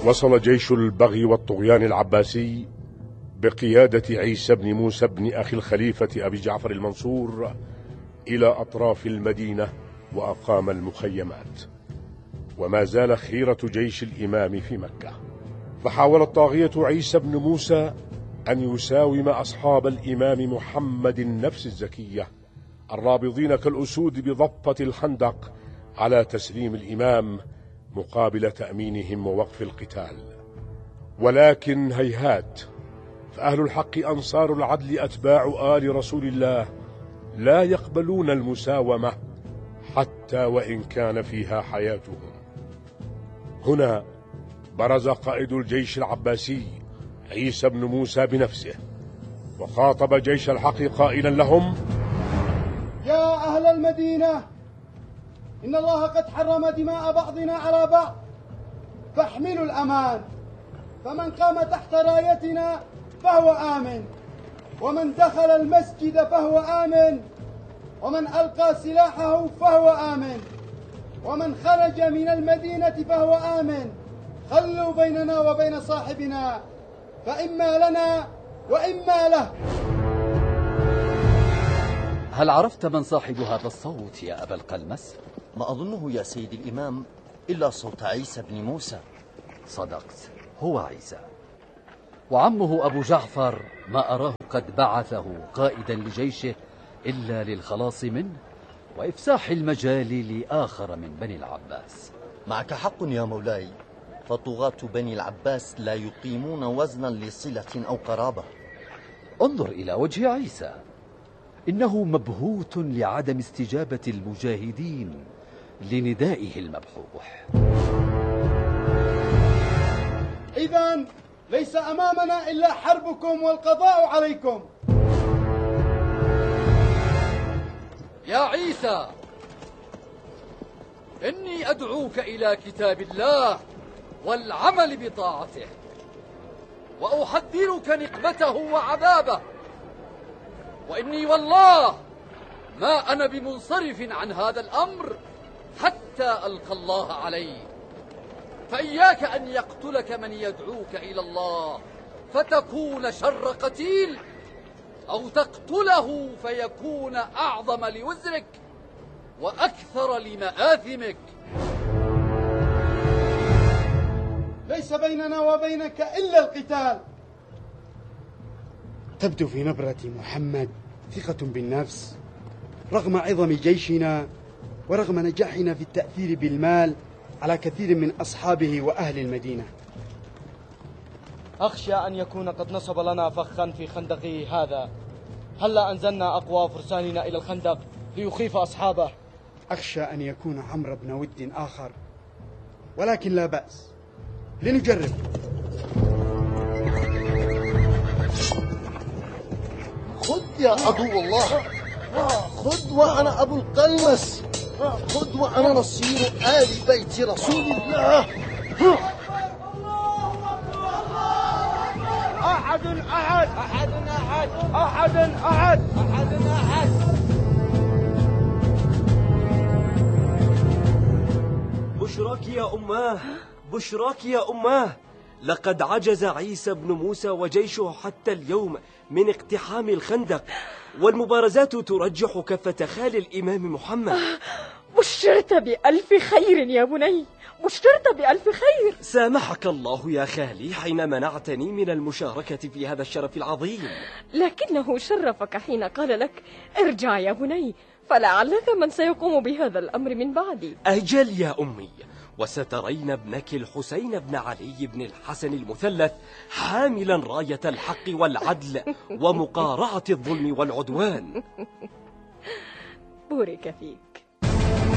وصل جيش البغي والطغيان العباسي بقيادة عيسى بن موسى بن أخي الخليفة أبي جعفر المنصور إلى أطراف المدينة وأقام المخيمات، وما زال خيرة جيش الإمام في مكة. فحاول الطاغية عيسى بن موسى أن يساوم أصحاب الإمام محمد النفس الزكية الرابضين كالأسود بضفة الخندق على تسليم الإمام مقابل تأمينهم ووقف القتال، ولكن هيهات، فأهل الحق أنصار العدل أتباع آل رسول الله لا يقبلون المساومة حتى وإن كان فيها حياتهم. هنا برز قائد الجيش العباسي عيسى بن موسى بنفسه وخاطب جيش الحق قائلا لهم: يا أهل المدينة، إن الله قد حرم دماء بعضنا على بعض، فاحملوا الأمان، فمن قام تحت رايتنا فهو آمن، ومن دخل المسجد فهو آمن، ومن ألقى سلاحه فهو آمن، ومن خرج من المدينة فهو آمن. خلوا بيننا وبين صاحبنا، فإما لنا وإما له. هل عرفت من صاحب هذا الصوت يا أبا القلمس؟ ما أظنه يا سيد الإمام إلا صوت عيسى بن موسى. صدقت، هو عيسى. وعمه أبو جعفر ما أراه قد بعثه قائدا لجيشه إلا للخلاص منه وإفساح المجال لآخر من بني العباس. معك حق يا مولاي، فطغاة بني العباس لا يقيمون وزنا لصلة أو قرابة. انظر إلى وجه عيسى، إنه مبهوت لعدم استجابة المجاهدين لندائه المبحوح. إذن ليس أمامنا إلا حربكم والقضاء عليكم. يا عيسى، إني أدعوك إلى كتاب الله والعمل بطاعته، وأحذرك نقمته وعذابه، وإني والله ما أنا بمنصرف عن هذا الأمر حتى ألقى الله عليه. فإياك أن يقتلك من يدعوك إلى الله فتكون شر قتيل، أو تقتله فيكون أعظم لوزرك وأكثر لمآثمك. ليس بيننا وبينك إلا القتال. تبدو في نبرة محمد ثقة بالنفس رغم عظم جيشنا ورغم نجاحنا في التأثير بالمال على كثير من أصحابه وأهل المدينة. أخشى أن يكون قد نصب لنا فخا في خندقه هذا. هلا أنزلنا أقوى فرساننا إلى الخندق ليخيف أصحابه. أخشى أن يكون عمرو بن ود آخر، ولكن لا بأس، لنجرب. خذ يا عدو الله، خذ وأنا أبو القلمس، خذ وأنا نصير آل بيت رسول الله. أحد أحد أحد أحد أحد أحد أحد أحد. بشراك يا أماه، بشراك يا أماه، لقد عجز عيسى بن موسى وجيشه حتى اليوم من اقتحام الخندق، والمبارزات ترجح كفة خال الإمام محمد. بشرت بألف خير يا بني، بشرت بألف خير. سامحك الله يا خالي حين منعتني من المشاركة في هذا الشرف العظيم. لكنه شرفك حين قال لك ارجع يا بني، فلعلك من سيقوم بهذا الأمر من بعدي. أجل يا أمي، وسترين ابنك الحسين بن علي بن الحسن المثلث حاملا راية الحق والعدل ومقارعة الظلم والعدوان. بورك فيك.